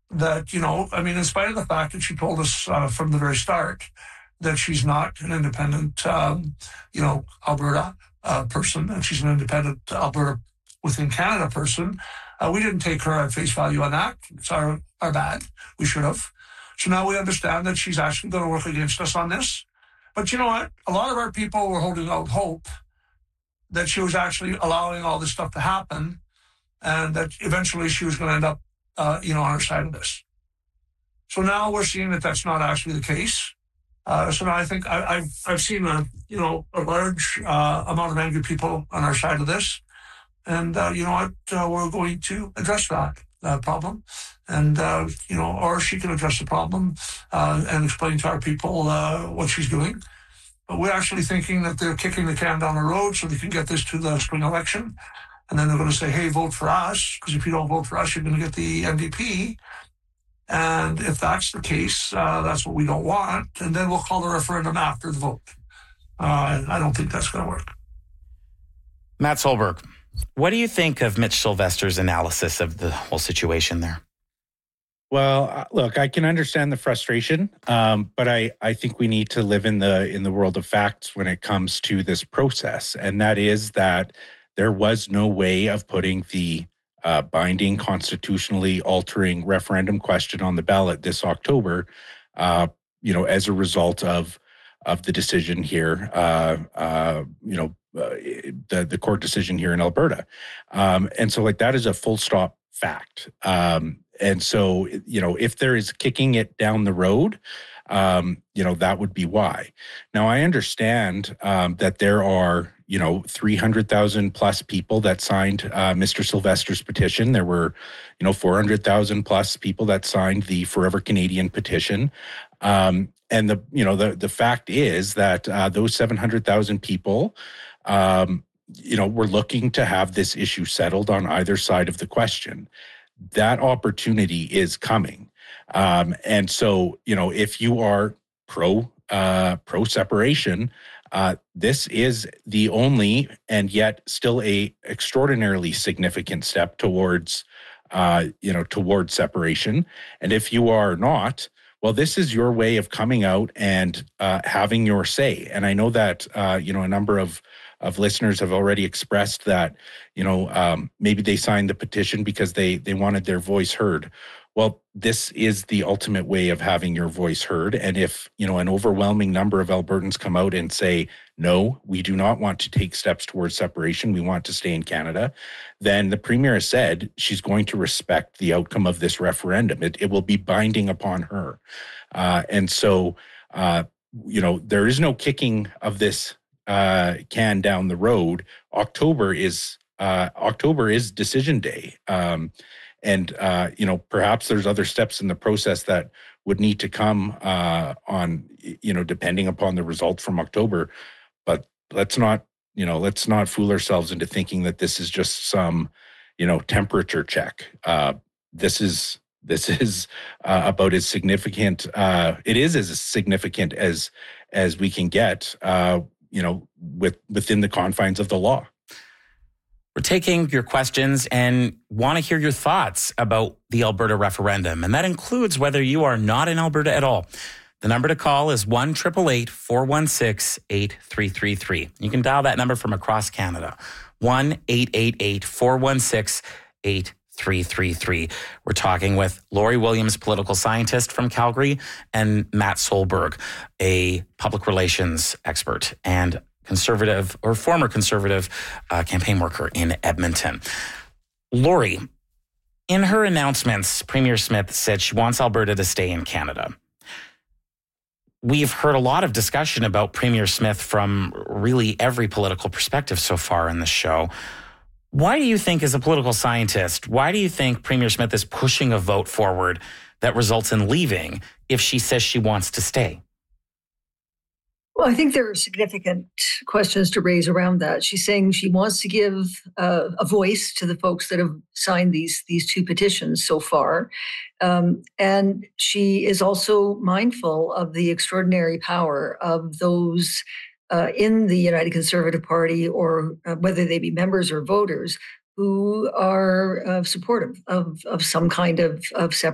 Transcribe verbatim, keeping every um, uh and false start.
that, you know, I mean, in spite of the fact that she told us uh, from the very start that she's not an independent, um, you know, Alberta uh, person, and she's an independent Alberta within Canada person, uh, we didn't take her at face value on that. It's our, our bad. We should have. So now we understand that she's actually going to work against us on this. But you know what? A lot of our people were holding out hope that she was actually allowing all this stuff to happen, and that eventually she was going to end up, uh, you know, on our side of this. So now we're seeing that that's not actually the case. Uh, so now I think I, I've I've seen a you know a large uh, amount of angry people on our side of this, and uh, you know what, uh, we're going to address that uh, problem, and uh, you know, or she can address the problem uh, and explain to our people uh, what she's doing. But we're actually thinking that they're kicking the can down the road so they can get this to the spring election. And then they're going to say, hey, vote for us, because if you don't vote for us, you're going to get the N D P. And if that's the case, uh, that's what we don't want. And then we'll call the referendum after the vote. Uh, I don't think that's going to work. Matt Solberg, what do you think of Mitch Sylvester's analysis of the whole situation there? Well, look, I can understand the frustration, um, but I, I think we need to live in the in the world of facts when it comes to this process. And that is that there was no way of putting the uh, binding, constitutionally altering referendum question on the ballot this October, uh, you know, as a result of of the decision here, uh, uh, you know, uh, the, the court decision here in Alberta. Um, and so like that is a full stop fact. Um, and so, you know, if there is kicking it down the road, um, you know, that would be why. Now, I understand um, that there are, you know, three hundred thousand plus people that signed uh, Mister Sylvester's petition. There were, you know, four hundred thousand plus people that signed the Forever Canadian petition. Um, and the, you know, the, the fact is that uh, those seven hundred thousand people, um, you know, were looking to have this issue settled on either side of the question. That opportunity is coming. Um, and so, you know, if you are pro, uh, pro separation, uh, this is the only and yet still a extraordinarily significant step towards, uh, you know, towards separation. And if you are not, well, this is your way of coming out and uh, having your say. And I know that, uh, you know, a number of of listeners have already expressed that, you know, um, maybe they signed the petition because they they wanted their voice heard. Well, this is the ultimate way of having your voice heard. And if, you know, an overwhelming number of Albertans come out and say, no, we do not want to take steps towards separation, we want to stay in Canada, then the Premier has said she's going to respect the outcome of this referendum. It, it will be binding upon her. Uh, and so, uh, you know, there is no kicking of this uh, can down the road. October is uh, October is decision day. Um, And, uh, you know, perhaps there's other steps in the process that would need to come uh, on, you know, depending upon the result from October. But let's not, you know, let's not fool ourselves into thinking that this is just some, you know, temperature check. Uh, this is this is uh, about as significant. Uh, it is as significant as as we can get, uh, you know, with within the confines of the law. We're taking your questions and want to hear your thoughts about the Alberta referendum. And that includes whether you are not in Alberta at all. The number to call is one eight eight eight, four one six, eight three three three. You can dial that number from across Canada. one eight eight eight, four one six, eight three three three. We're talking with Lori Williams, political scientist from Calgary, and Matt Solberg, a public relations expert and conservative or former conservative uh, campaign worker in Edmonton. Lori, in her announcements, Premier Smith said she wants Alberta to stay in Canada. We've heard a lot of discussion about Premier Smith from really every political perspective so far in the show. Why do you think, as a political scientist, why do you think Premier Smith is pushing a vote forward that results in leaving if she says she wants to stay? Well, I think there are significant questions to raise around that. She's saying she wants to give uh, a voice to the folks that have signed these these two petitions so far. Um, and she is also mindful of the extraordinary power of those uh, in the United Conservative Party, or uh, whether they be members or voters, who are uh, supportive of, of some kind of, of separation.